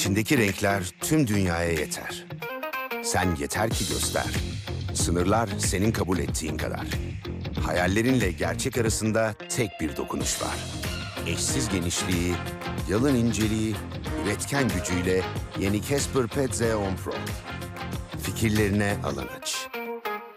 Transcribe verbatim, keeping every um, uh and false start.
İçindeki renkler tüm dünyaya yeter. Sen yeter ki göster. Sınırlar senin kabul ettiğin kadar. Hayallerinle gerçek arasında tek bir dokunuş var. Eşsiz genişliği, yalın inceliği, üretken gücüyle yeni Casper Pet Zeon Pro. Fikirlerine alan aç.